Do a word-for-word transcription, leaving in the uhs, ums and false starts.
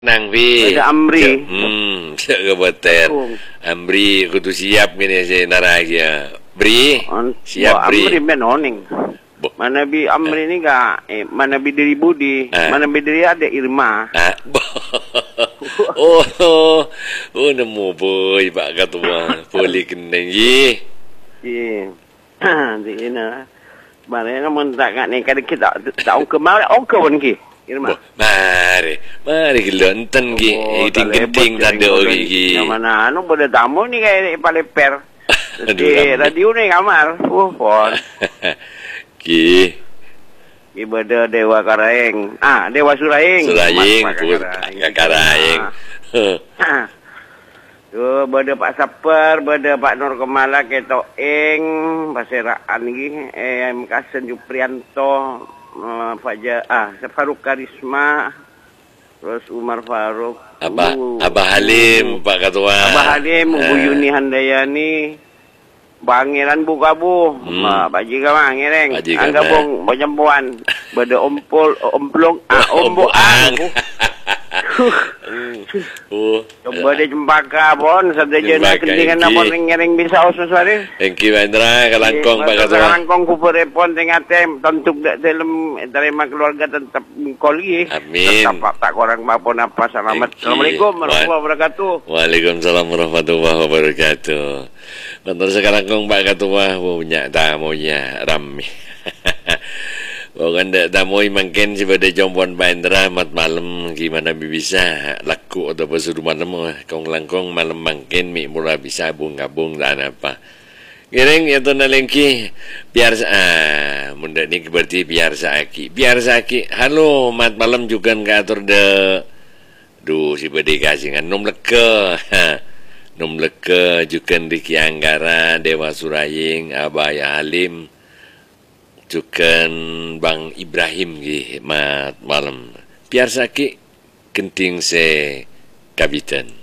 Nang Vi. Ada Amri. Hmm, kebetulan. Amri, aku tu siap gini saya naragia. Bri, siap Bri. Amri menoning. Mana bi Amri ni ga, eh, mana bi diri Budi, ah. Mana bi diri ada Irma. Ah. oh, oh, oh, nemu boy Pak Ketua, boleh kenang ye. Ye, di ina. Mana namun tak kat ni kada kita tahu ke mana ongko pun ki. Irma. Mari, mari kita nonton ki. Ting-ting tanda ori ki. Yang mana anu boleh tamu ni kayak paling per. Di radio ni kamar. Oh, pon. Ki. Ki beda Dewa Karaeng. Ah, Dewa Suraing. Suraing, Karaeng. Tu beda Pak Saper, beda Pak Nur Kemala keto eng, Pasiraan lagi. Eh, Kasen Juprianto. Uh, Pak Ja, ah, Faruk Karisma, terus Umar Faruk, Abah, uh, Abah Halim, uh, Pak Ketua, Abah Halim, uh. Bu Yuni Handayani, Pangeran Bukabu, hmm. Pak Jika Mangereng, Angga Bong, Bojampuan, Bada Ompol, Omplong, ah, Omboang. Oh, coba dia cempaka pon, saja nak ketinggalan nama ring-ring bisa usus hari. Thank you Indra, kalangkong Pak Ketua. Kalangkong kubur pon tengah tem, tentu dalam terima keluarga tetap koli. Amin. Tetap tak korang maupun apa. Selamat. Assalamualaikum warahmatullahi wabarakatuh. Waalaikumsalam warahmatullahi wabarakatuh. Bentar sekarang kong Pak Ketua punya tamunya rame. Bukan tak tamu mungkin si pada jompuan Indra mat malam gimana bisa laku atau pesuruh malam kong langkong malam mungkin mi mula bisa bung-gabung dan apa. Giring itu nalengki biar ah munda ni berarti biar saaki biar saaki halo mat malam juga ngatur de du si pada kasingan nom leke nom leke juga di Kianggara Dewa Suraing Abah Halim Jukan Bang Ibrahim gi mat malam biar sakit kenting se kabitan.